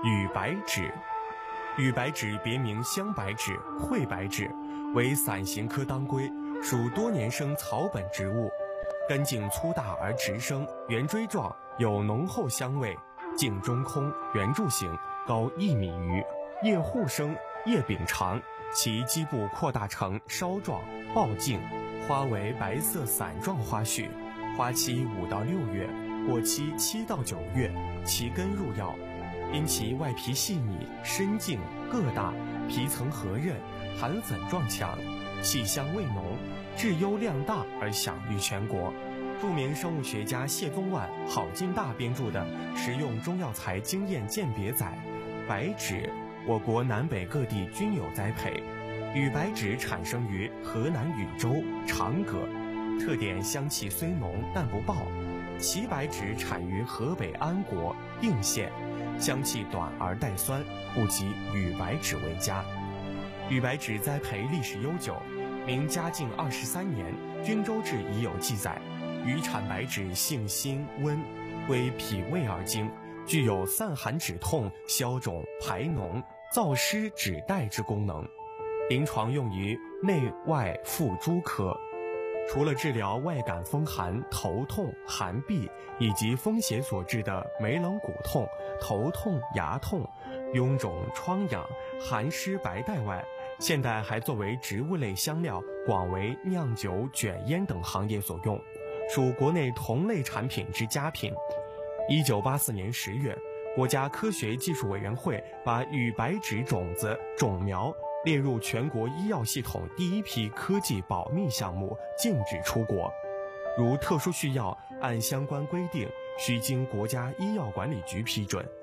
羽白芷。羽白芷别名香白芷、惠白芷，为伞形科当归，属多年生草本植物。根茎粗大而直生，圆锥状，有浓厚香味，茎中空，圆柱形，高1米余，叶互生，叶柄长，其基部扩大成梢状，抱茎，花为白色伞状花序，花期5到6月，果期7到9月，其根入药。因其外皮细腻，深茎个大，皮层和韧，含粉状强，气香味浓，质优量大而享誉全国。著名生物学家谢宗万、郝进大编著的《食用中药材经验鉴别》载，白芷我国南北各地均有栽培。羽白芷产生于河南禹州、长葛，特点香气虽浓但不爆。齐白芷产于河北安国、定县，香气短而带酸，不及羽白芷为佳。羽白芷栽培历史悠久，明嘉靖23年，《均州志》已有记载。羽产白芷性辛温，归脾胃而经，具有散寒止痛、消肿排脓、燥湿止带之功能。临床用于内外妇诸科。除了治疗外感风寒、头痛、寒痹以及风邪所致的眉棱骨痛、头痛、牙痛、臃肿、疮疡、寒湿白带外，现代还作为植物类香料，广为酿酒、卷烟等行业所用，属国内同类产品之佳品。1984年10月，国家科学技术委员会把羽白芷种子、种苗列入全国医药系统第1批科技保密项目，禁止出国。如特殊需要，按相关规定，需经国家医药管理局批准。